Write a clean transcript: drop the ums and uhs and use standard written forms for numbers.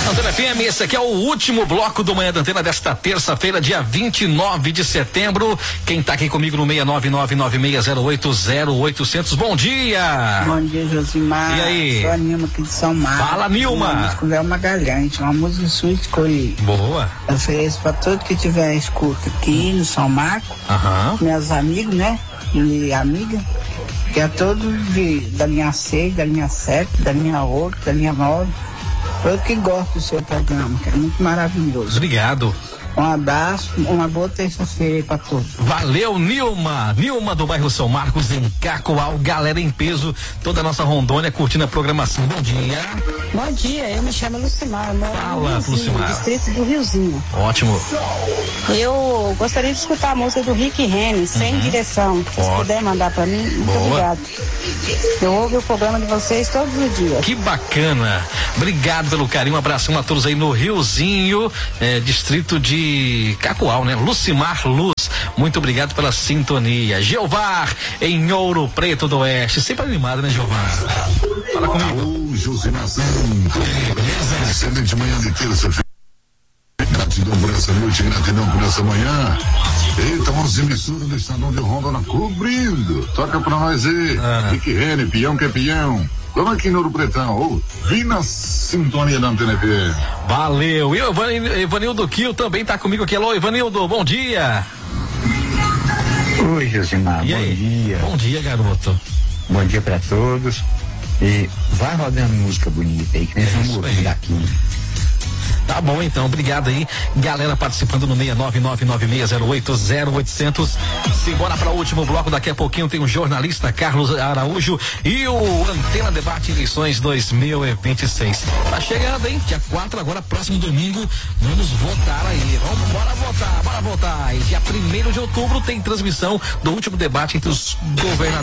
Antena FM, esse aqui é o último bloco do Manhã da Antena desta terça-feira, dia 29 de setembro. Quem tá aqui comigo no 69996080800. Bom dia! Bom dia, Josimar. E aí? Sou a Nilma aqui de São Marcos. Fala, Nilma! Com Léo Magalhães, uma música sua escolhi. Boa! Eu ofereço pra todo que tiver escuta aqui no São Marcos. Meus amigos, né? E amiga. Que é todos da linha 6, da linha 7, da linha 8, da linha 9. Todo que gosta do seu programa, que é muito maravilhoso. Obrigado. Um abraço, uma boa terça-feira aí pra todos. Valeu, Nilma. Nilma do bairro São Marcos, em Cacoal, galera em peso, toda a nossa Rondônia curtindo a programação. Bom dia. Bom dia, eu me chamo Lucimar. Fala, Lucimar. Distrito do Riozinho. Ótimo. Eu gostaria de escutar a música do Rick Renner, Sem Direção. Se puder mandar pra mim, muito obrigado. Eu ouvo o programa de vocês todos os dias. Que bacana. Obrigado pelo carinho, um abração a todos aí no Riozinho, distrito de Cacoal, né? Lucimar Luz, muito obrigado pela sintonia. Jeovar, em Ouro Preto do Oeste, sempre animado, né, Jeovar? Fala comigo. Alô, Josinação. Beleza? Excelente manhã de terça-feira. Gratidão por essa noite, gratidão por essa manhã. Eita, 11 emissoras do Estadão de Rondônia cobrindo. Toca pra nós aí. Rick Renner, peão que é peão. Vamos aqui no Ouro Pretão, vi na sintonia da Antena FM. Valeu, e o Ivanildo Kiel também tá comigo aqui. Alô, Ivanildo, bom dia. Oi, Josimar, bom dia. Bom dia, garoto. Bom dia pra todos. E vai rodando música bonita aí, que nós vamos ouvir daqui. Tá bom, então, obrigado aí, galera participando no 69996080800. Simbora para o último bloco, daqui a pouquinho tem o jornalista Carlos Araújo e o Antena Debate Eleições 2026. Tá chegando, hein? Dia 4, agora próximo domingo, vamos votar aí, bora votar. E dia 1º de outubro tem transmissão do último debate entre os governadores